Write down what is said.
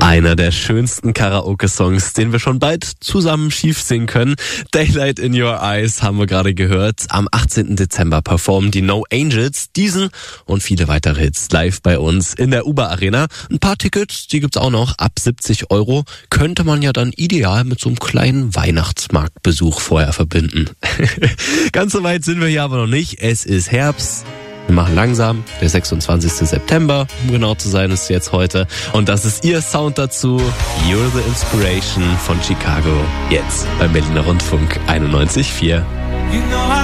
Einer der schönsten Karaoke-Songs, den wir schon bald zusammen schief singen können. Daylight in Your Eyes haben wir gerade gehört. Am 18. Dezember performen die No Angels diesen und viele weitere Hits live bei uns in der Uber Arena. Ein paar Tickets, die gibt's auch noch ab 70 €. Könnte man ja dann ideal mit so einem kleinen Weihnachtsmarktbesuch vorher verbinden. Ganz so weit sind wir hier aber noch nicht. Es ist Herbst. Wir machen langsam, der 26. September, um genau zu sein, ist jetzt heute. Und das ist Ihr Sound dazu, You're the Inspiration von Chicago. Jetzt beim Berliner Rundfunk 91,4.